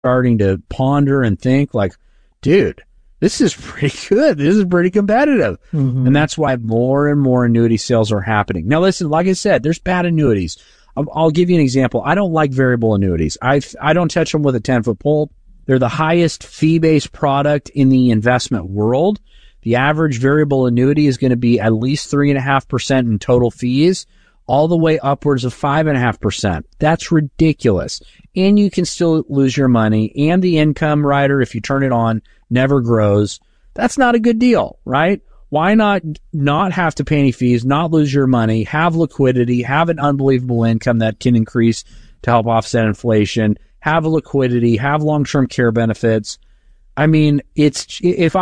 starting to ponder and think like, dude, this is pretty good. This is pretty competitive. Mm-hmm. And that's why more and more annuity sales are happening. Now, listen, like I said, there's bad annuities. I'll give you an example. I don't like variable annuities. I don't touch them with a 10-foot pole. They're the highest fee-based product in the investment world. The average variable annuity is going to be at least 3.5% in total fees, all the way upwards of 5.5%. That's ridiculous. And you can still lose your money. And the income rider, if you turn it on, never grows. That's not a good deal, right? Why not have to pay any fees, not lose your money, have liquidity, have an unbelievable income that can increase to help offset inflation, have liquidity, have long-term care benefits. I mean, if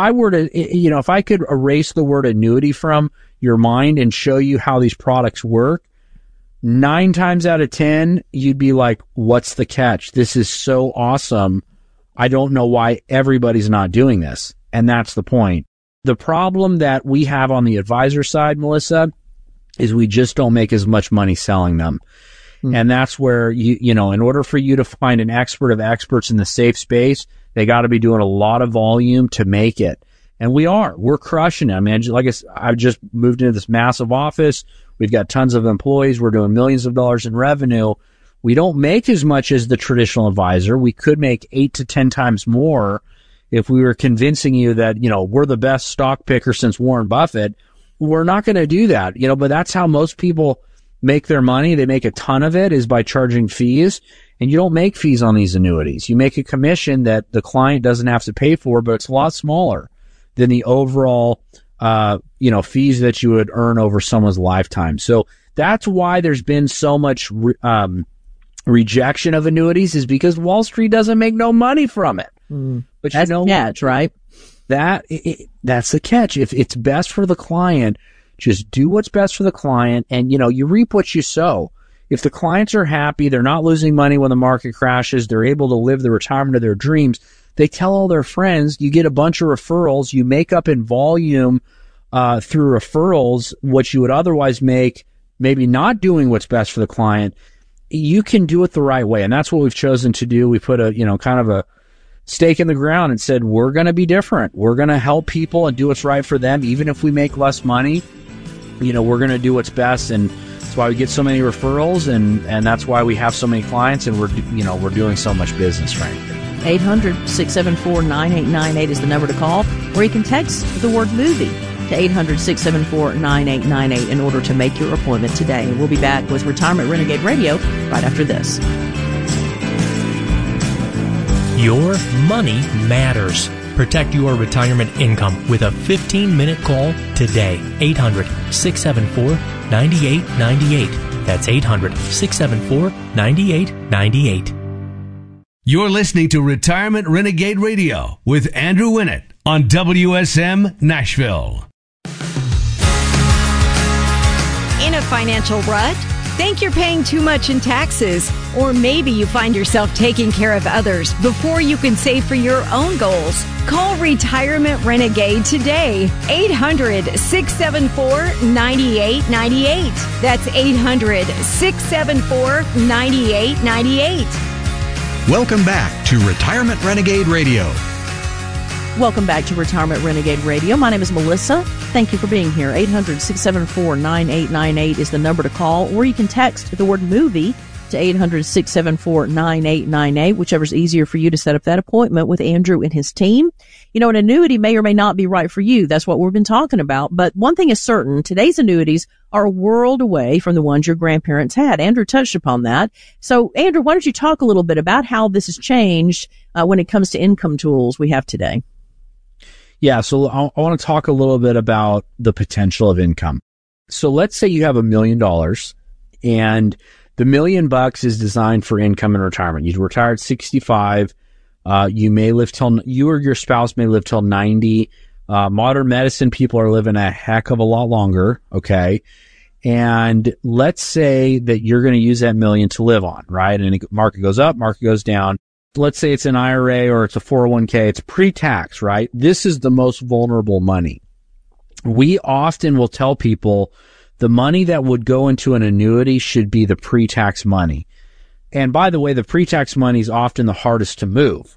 I could erase the word annuity from your mind and show you how these products work, 9 times out of 10, you'd be like, what's the catch? This is so awesome. I don't know why everybody's not doing this. And that's the point. The problem that we have on the advisor side, Melissa, is we just don't make as much money selling them. Mm-hmm. And that's where, in order for you to find an expert of experts in the safe space, they got to be doing a lot of volume to make it. And we're crushing it. I mean, like I've just moved into this massive office. We've got tons of employees. We're doing millions of dollars in revenue. We don't make as much as the traditional advisor. We could make 8 to 10 times more if we were convincing you that, we're the best stock picker since Warren Buffett. We're not going to do that, but that's how most people make their money. They make a ton of it is by charging fees. And you don't make fees on these annuities. You make a commission that the client doesn't have to pay for, but it's a lot smaller than the overall, fees that you would earn over someone's lifetime. So that's why there's been so much rejection of annuities, is because Wall Street doesn't make no money from it. But that's the catch, right? That's the catch. If it's best for the client, just do what's best for the client, and you reap what you sow. If the clients are happy, they're not losing money when the market crashes, they're able to live the retirement of their dreams, they tell all their friends, you get a bunch of referrals, you make up in volume through referrals what you would otherwise make maybe not doing what's best for the client. You can do it the right way, and that's what we've chosen to do. We put a kind of a stake in the ground and said, we're going to be different. We're going to help people and do what's right for them, even if we make less money. We're going to do what's best, and that's why we get so many referrals, and that's why we have so many clients, and we're doing so much business, frankly. 800-674-9898 is the number to call, or you can text the word movie to 800-674-9898 in order to make your appointment today. We'll be back with Retirement Renegade Radio right after this. Your money matters. Protect your retirement income with a 15-minute call today. 800-674-9898. That's 800-674-9898. You're listening to Retirement Renegade Radio with Andrew Winnett on WSM Nashville. In a financial rut? Think you're paying too much in taxes? Or maybe you find yourself taking care of others before you can save for your own goals? Call Retirement Renegade today. 800-674-9898. That's 800-674-9898. Welcome back to Retirement Renegade Radio. Welcome back to Retirement Renegade Radio. My name is Melissa. Thank you for being here. 800-674-9898 is the number to call, or you can text the word movie to 800-674-9898, whichever's easier for you to set up that appointment with Andrew and his team. An annuity may or may not be right for you. That's what we've been talking about. But one thing is certain, today's annuities are a world away from the ones your grandparents had. Andrew touched upon that. So, Andrew, why don't you talk a little bit about how this has changed when it comes to income tools we have today? Yeah, so I want to talk a little bit about the potential of income. So let's say you have $1 million, and the $1 million is designed for income and retirement. You retire at 65. You may live you or your spouse may live till 90. Modern medicine, people are living a heck of a lot longer. Okay. And let's say that you're going to use that $1 million to live on, right? And the market goes up, market goes down. Let's say it's an IRA or it's a 401k. It's pre-tax, right? This is the most vulnerable money. We often will tell people the money that would go into an annuity should be the pre-tax money. And by the way, the pre-tax money is often the hardest to move.